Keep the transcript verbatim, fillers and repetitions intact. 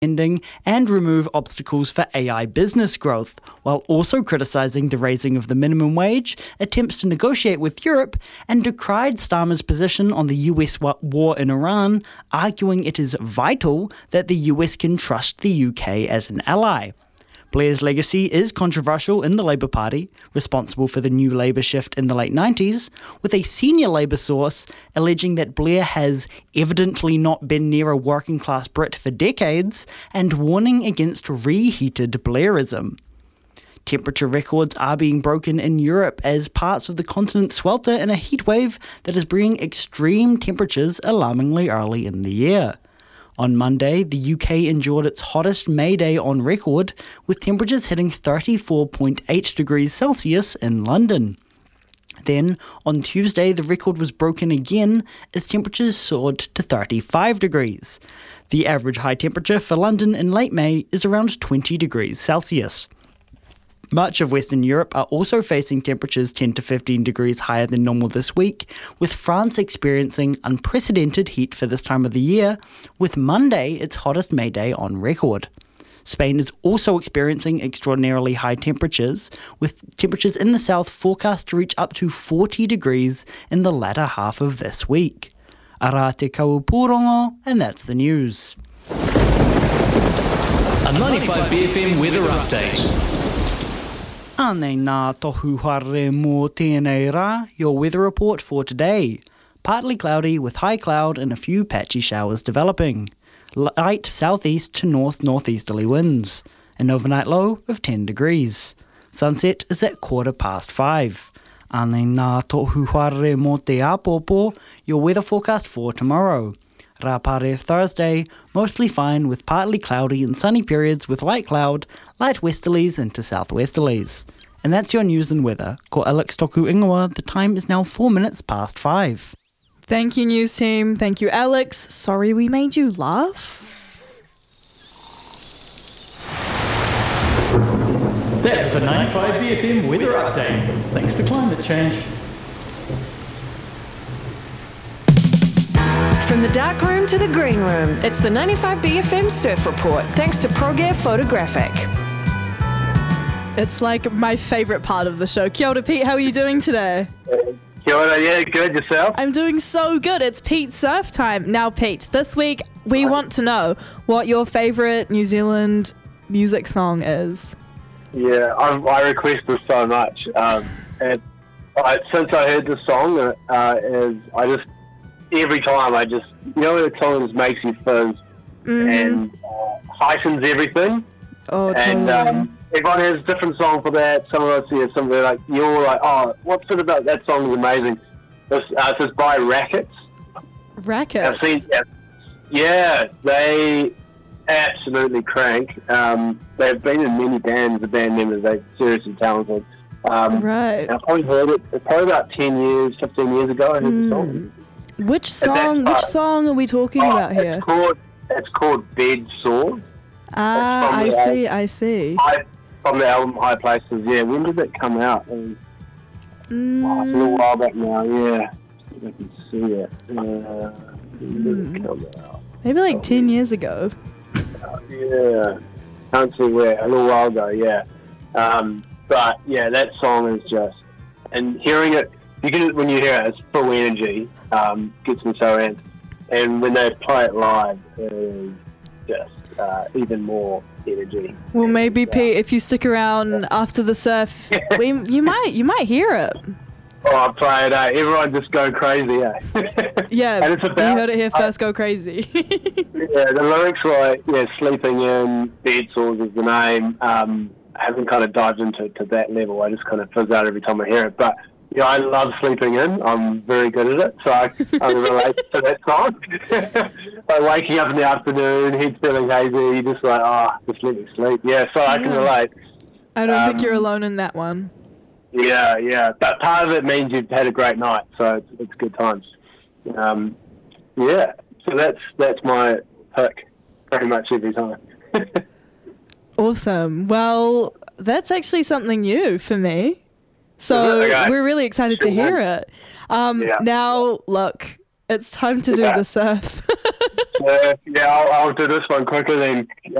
ending and remove obstacles for A I business growth, while also criticising the raising of the minimum wage, attempts to negotiate with Europe, and decried Starmer's position on the U S war in Iran, arguing it is vital that the U S can trust the U K as an ally. Blair's legacy is controversial in the Labour Party, responsible for the new Labour shift in the late nineties, with a senior Labour source alleging that Blair has evidently not been near a working-class Brit for decades and warning against reheated Blairism. Temperature records are being broken in Europe as parts of the continent swelter in a heatwave that is bringing extreme temperatures alarmingly early in the year. On Monday, the U K endured its hottest May Day on record, with temperatures hitting thirty-four point eight degrees Celsius in London. Then, on Tuesday, the record was broken again as temperatures soared to thirty-five degrees. The average high temperature for London in late May is around twenty degrees Celsius. Much of Western Europe are also facing temperatures ten to fifteen degrees higher than normal this week, with France experiencing unprecedented heat for this time of the year, with Monday its hottest May Day on record. Spain is also experiencing extraordinarily high temperatures, with temperatures in the south forecast to reach up to forty degrees in the latter half of this week. Ara te kaupurongo, and that's the news. A ninety-five B F M weather update. Ane nā tohu hare mō tēnei rā, your weather report for today. Partly cloudy with high cloud and a few patchy showers developing. Light southeast to north-northeasterly winds. An overnight low of ten degrees. Sunset is at quarter past five. Ane nā tohu hare mō te apopo, your weather forecast for tomorrow. Rapare Thursday, mostly fine with partly cloudy and sunny periods with light cloud, light westerlies into southwesterlies. And that's your news and weather. Ko Alex Toku Ingoa, the time is now four minutes past five. Thank you, news team. Thank you, Alex. Sorry we made you laugh. That was a ninety-five B F M weather update. Thanks to climate change. From the dark room to the green room, it's the ninety-five B F M Surf Report, thanks to ProGear Photographic. It's like my favourite part of the show. Kia ora, Pete. How are you doing today? Kia ora, yeah, good. Yourself? I'm doing so good. It's Pete's surf time. Now, Pete, this week we want to know what your favourite New Zealand music song is. Yeah, I, I request this so much. Um, and I, since I heard this song, uh, is I just every time I just you know the song just makes you fizz Mm-hmm. and uh, heightens everything. Oh, totally. And um, everyone has a different song for that. Some of us hear something like you're like, oh, what's it about? That song is amazing. This uh, it's by Rackets. Rackets. I've seen, yeah, yeah, they absolutely crank. Um, they've been in many bands, the band members. They're seriously talented. Um, Right. I probably heard it it's probably about ten years, fifteen years ago. I heard the song. Which song? that Which part- song are we talking Oh, about it's here? Called, it's called Bed Sore. Ah, from I the, uh, see. I see. High, from the album High Places. Yeah, when did it come out? It was, oh, it's a little Mm, while back now. Yeah, if I can see it. Uh, when did it come out? maybe like ten years ago. Yeah, can't see where. A little while ago, yeah. Um, but yeah, that song is just, and hearing it, you can when you hear it, it's full energy. Um, gets me so amped, and when they play it live, it is just uh, even more energy. Well, maybe Yeah. Pete, if you stick around after the surf, we you might you might hear it. Oh, I play it. Uh, everyone just go crazy, eh? Yeah, and it's about, you heard it here first. Go crazy. Yeah, the lyrics were like, yeah, sleeping in, bed sores is the name. Um, I haven't kind of dived into to that level. I just kind of fizz out every time I hear it. But, yeah, I love sleeping in. I'm very good at it. So I, I can relate to that song. Like waking up in the afternoon, head's feeling hazy, you're just like, oh, just let me sleep. Yeah, so I can Yeah. relate. I don't think Um, you're alone in that one. Yeah, yeah. But part of it means you've had a great night, so it's, it's good times. Um, yeah, so that's that's my pick pretty much every time. Awesome. Well, that's actually something new for me. So Okay. we're really excited to Sure. hear it. Um, Yeah. Now, look, it's time to do Yeah. the surf. Uh, yeah, I'll, I'll do this one quicker then.